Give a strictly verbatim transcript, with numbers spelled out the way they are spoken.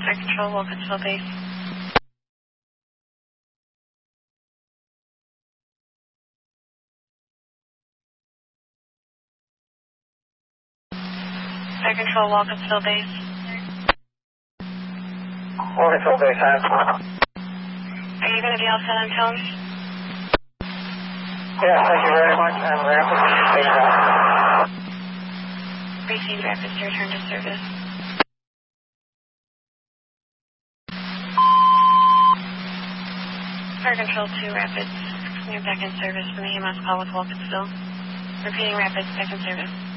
Fire Control, Wilkinsville Base. Fire Control, Wilkinsville Base. Wilkinsville Base, hi. Are you going to be all set on tones? Yeah, thank you very much. I'm Rapid. Received Rapids to return to service. Fire Control two Rapids. You're back in service from the E M S call with Wilkinsville. Repeating Rapids, back in service.